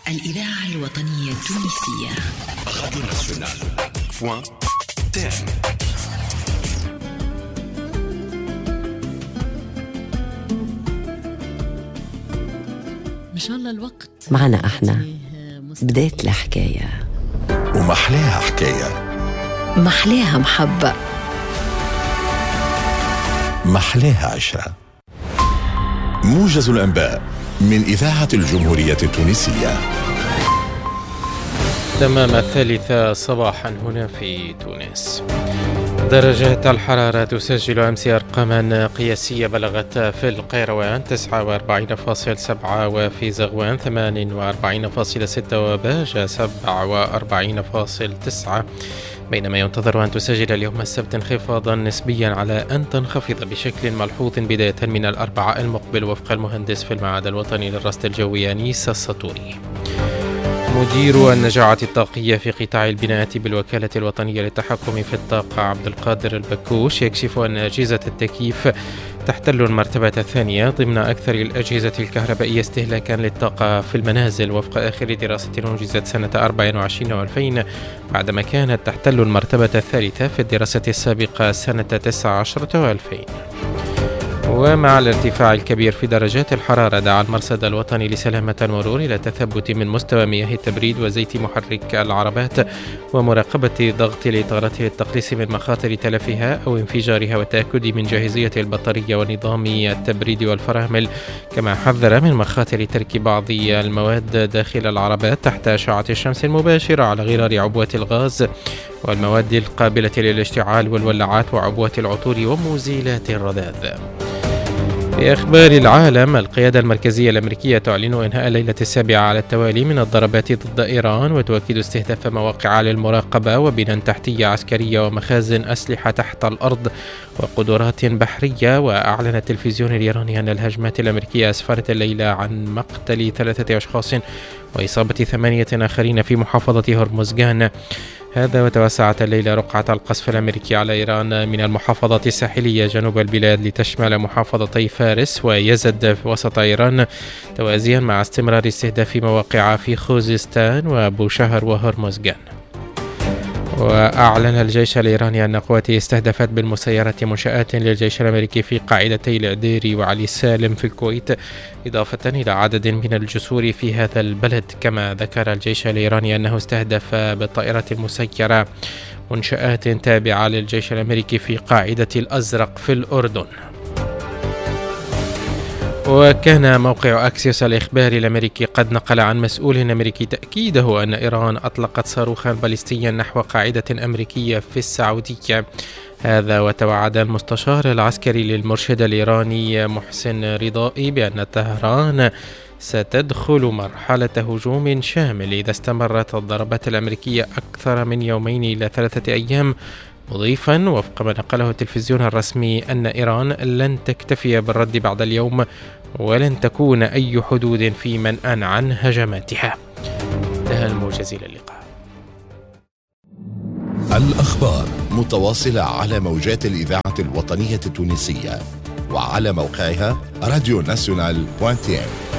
الإذاعة الوطنية التونسية راديو ناسيونال .tn. إن شاء الله الوقت معنا احنا بداية الحكاية ومحلاها حكاية، محلاها محبة، محلاها عشرة. موجز الأنباء من إذاعة الجمهورية التونسية. تمام 3 صباحا هنا في تونس. درجات الحرارة تسجل أمس أرقاما قياسية بلغت في القيروان 49.7 وفي زغوان 48.6 وباجة 47.9، بينما ينتظر أن تسجل اليوم السبت انخفاضا نسبيا على أن تنخفض بشكل ملحوظ بداية من الأربعاء المقبل وفق المهندس في المعهد الوطني للرصد الجوي أنيس السطوري. مدير النجاعة الطاقية في قطاع البناءات بالوكالة الوطنية للتحكم في الطاقة عبد القادر البكوش يكشف أن أجهزة التكييف تحتل المرتبة الثانية ضمن أكثر الأجهزة الكهربائية استهلاكا للطاقة في المنازل وفق آخر دراسة أنجزت سنة 24 و2000، بعدما كانت تحتل المرتبة الثالثة في الدراسة السابقة سنة 19 و2000. ومع الارتفاع الكبير في درجات الحرارة دعا المرصد الوطني لسلامة المرور إلى التثبت من مستوى مياه التبريد وزيت محرك العربات ومراقبة ضغط الإطارات للتقليص من مخاطر تلفها أو انفجارها والتأكد من جاهزية البطارية ونظام التبريد والفرامل، كما حذر من مخاطر ترك بعض المواد داخل العربات تحت أشعة الشمس المباشرة على غرار عبوات الغاز والمواد القابلة للاشتعال والولاعات وعبوات العطور ومزيلات الرذاذ. في أخبار العالم، القيادة المركزية الأمريكية تعلن إنهاء الليلة السابعة على التوالي من الضربات ضد إيران وتؤكد استهداف مواقع للمراقبة وبنى تحتية عسكرية ومخازن أسلحة تحت الأرض وقدرات بحرية. وأعلن التلفزيون الإيراني أن الهجمات الأمريكية أسفرت الليلة عن مقتل 3 أشخاص وإصابة 8 آخرين في محافظة هرمزغان. هذا وتوسعت الليلة رقعة القصف الأمريكي على إيران من المحافظات الساحلية جنوب البلاد لتشمل محافظتي فارس ويزد في وسط إيران، توازيا مع استمرار استهداف مواقع في خوزستان وبوشهر وهرمزغان. وأعلن الجيش الإيراني أن قواته استهدفت بالمسيرة منشآت للجيش الأمريكي في قاعدتي العديري وعلي سالم في الكويت، إضافة إلى عدد من الجسور في هذا البلد. كما ذكر الجيش الإيراني أنه استهدف بالطائرة المسيرة منشآت تابعة للجيش الأمريكي في قاعدة الأزرق في الأردن. وكان موقع أكسيوس الإخباري الأمريكي قد نقل عن مسؤول أمريكي تأكيده أن إيران أطلقت صاروخا باليستيا نحو قاعدة أمريكية في السعودية. هذا وتوعد المستشار العسكري للمرشد الإيراني محسن رضائي بأن طهران ستدخل مرحلة هجوم شامل إذا استمرت الضربات الأمريكية أكثر من 2 إلى 3 أيام، مضيفا وفق ما نقله التلفزيون الرسمي أن إيران لن تكتفي بالرد بعد اليوم ولن تكون أي حدود في منأى عن هجماتها. انتهى الموجز، إلى اللقاء. الأخبار متواصلة على موجات الإذاعة الوطنية التونسية وعلى موقعها راديو ناسيونال .tn.